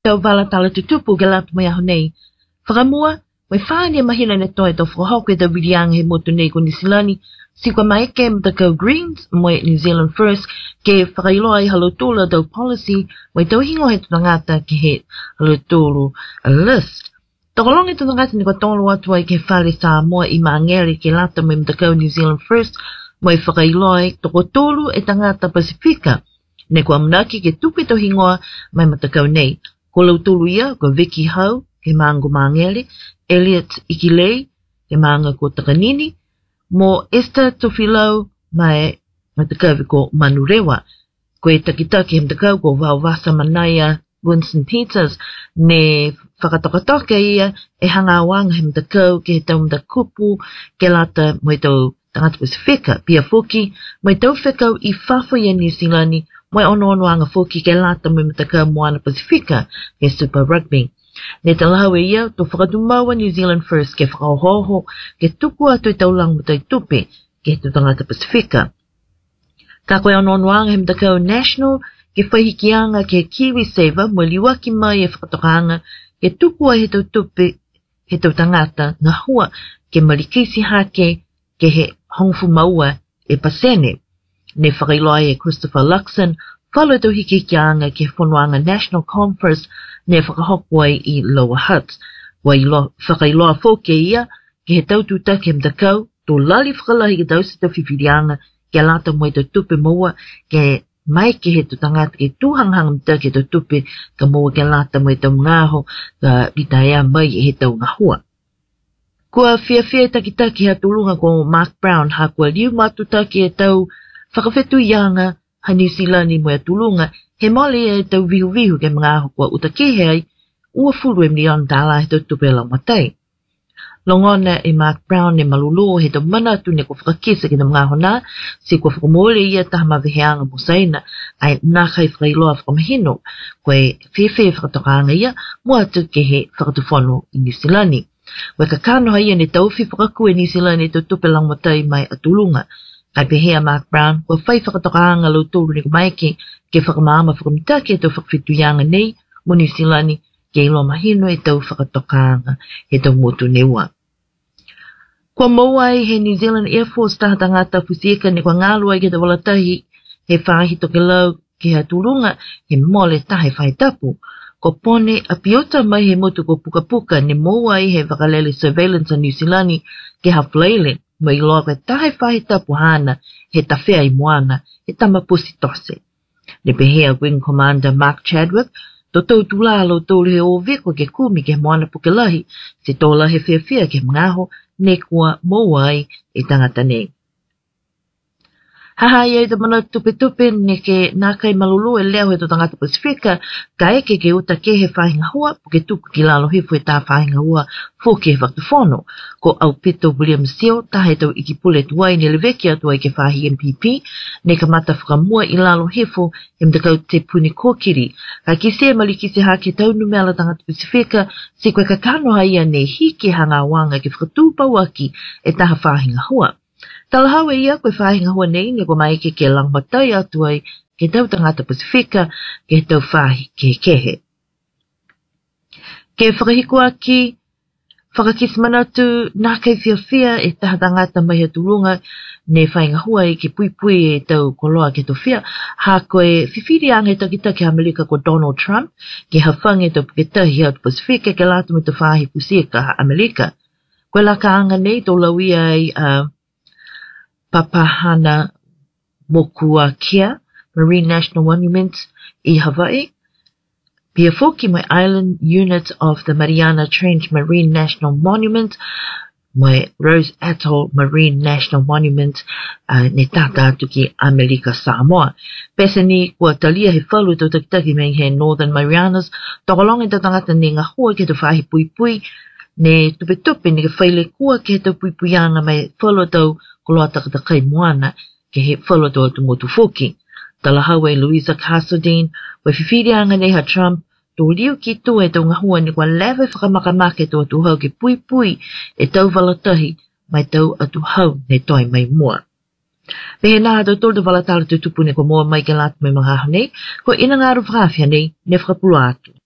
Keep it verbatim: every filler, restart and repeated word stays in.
tau wala tala tutupu ke latu mai aho nei. Whakamua, mai whaani e mahina ne toi tau whakahoku e tau wirianga he motu nei ko Nisilani, si kwa mai ke mtakau Greens, mo New Zealand First, ke whakailoa i halotolo tau policy, mai tau hingo he tutangata ke he halotolo a list. Takolong ito ngata ni kwa tolo watu ai ke whale sa moa i maangere ke lata mai mtakau New Zealand First, mai whakailoa i toko tolu e tangata Pasifika. Ne kwa mnaki ke tupe to hingoa mai matakau nei. Ko lautulu ia, ko Vicky Hau, ke maango maangere, Elliot Ikilei, ke maanga ko Takanini, mo Esther Tofilau, mai matakau ko Manurewa. Ko e takitaki he mtakau ko Vauwasa Manaya, Winston Peters, ne whakatokatoke ia, e hanga wanga he mtakau ke he tau mtakupu, ke lata mo e tau tangata Pasifika, pia foki, mo e tau whekau i whafo ia New Zealandi, mai ono ono anga foki ke lata mai mataka moana Pasifika ke Super Rugby. Ne talahu e ia, to whakatumaua New Zealand First ke whakahoho ke tuku atu e taulang mutai tupe ke tu tangata Pasifika. Ka koe ono ono anga he mataka National ke whahikianga ke Kiwi Saver mo liwaki mai e whakatokanga ke tuku a he tau tupe he tau tangata ngā hua ke marikisi hake ke he hongfu maua e pasene. Ne whakailoa e Christopher Luxon, whalo tau hiki ki anga ke whanuanga National Conference ne whakahokoi i Lower Hutt. Wa i lo, whakailoa fōke ia, ke he tau tuta ke mtakau, tō lali whakalahi ke tau se tau whiwhirianga, ke lata moe tau tupe maua, ke mai ke he tutangata ke tūhanghang mta ke tau tupe, ka maua ke lata moe tau ngāho, ka ritaya mai e he tau ngahua. Kua whia whia takitaki ha tulunga ko Mark Brown, ha kua liu matutaki e tau whakawhetu ianga ha New Zealand mo e tulunga, he mole e tau vihu vihu ke mga aho kua utakehe ai, ua furu e mnion tala he tau tupe lau matai. Longona e Mark Brown e malulu he tau mana tu ne kua whakakisa ke na mga aho na, si kua whakamole ia taha maweheanga mo saina, ai nakai whakailoa whakamahino, koe whewhe whakatokanga ia, mua atu ke he whakatufono i New Zealand. Weka kano hai ne tau whi whakaku e New Zealand e tau tupe lau matai mai atulunga. Kai pehea Mark Brown, kua whai whakatokanga lau tōru ni kumaike, ke whakamaama whakamutaki e tau whakawhituianga nei, mo New Zealand, ke ilo mahino e tau whakatokanga, e tau motu neua. Kua mauai he New Zealand Air Force taha tangata pusieka ne kua ngālua i ke te walatahi, he whahi toke lau ke ha tūrunga, he mole tahe whai tapu. Ko pone a piota mai he motu ko puka puka ne mauai he whakalele surveillance a New Zealand ke ha fleile. Mai loa koe tahe whahi tapu hana, he tawhea i moana, he tamapusi tose. Ne pehea Wing Commander Mark Chadwick, to tau tūlalo tōru he o veko ke kumi ke moana pukelahi, se tōla he whia whia ke mngaho, ne kua mauai e tangata nei. Haha ia i te mana tupe tupe ne ke nākai malulu e leo he to tangata Pasifika, ka eke ke uta ke he whahinga hua, po ke tuku ki lalo hifu e tā whahinga hua, fō ke he whaktufono. Ko au pito William Seal, tā he tau iki pule tuai ne leveki atua i ke whahi M P P, ne ka mata whakamua i lalo hifu, e mtakau te puni kōkiri. Ka ki se maliki se hake tau numela tangata Pasifika, se koe ka kano haia ne hiki hanga wanga ke whakatūpau aki e taha whahinga hua. Talahawe ia koe whahinga hua nei ne kua maike ke langmatai atuai ke tau tangata Pasifika ke tau whahi ke kehe. Ke whakahiko aki, whakakismanatu nā kei whia whia e taha tangata mai aturunga ne whahinga hua i ke pui pui e tau koloa ke tau whia, ha koe whiwhiri ange takita ke Amerika ko Donald Trump, ke hawhange tau puketahi atu Pasifika ke latu me tau whahi pusieka ha Amerika. Koe la ka anga nei tau lauia ai uh, Papahana Mokuakea Marine National Monuments i Hawaii. Pia foki mai Island Unit of the Mariana Trench Marine National Monument, mai Rose Atoll Marine National Monument uh, ne tata atu ki Amerika Samoa. Pese ni kua talia he whalu tau takitaki mei he Northern Marianas, tokolong e tau tangata ne ngā hua ke tau whahi pui pui, ne tupe tupe ne ke whaile kua ke tau pui pui anga mai whalu tau koloa takatakai moana ke he whalu tau atu motu foki. Talahawe Louisa Castledine, wai whiwhiri anga nei ha Trump, tō liu ki tō e tau ngahua ni kua lewe whakamakamake tō atu hau ke pui pui e tau walatahi mai tau atu hau ne toi mai mua. Pehe nā tau tō te walatala te tupu ne kua mua mai ke latu mai mga hau nei, ko ina ngāru whakawhia nei ne whakapulu atu.